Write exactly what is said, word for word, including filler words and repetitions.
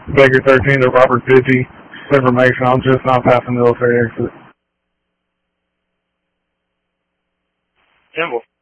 Baker thirteen to Robert fifty. Information, I'm just not passing military exit. Symbol.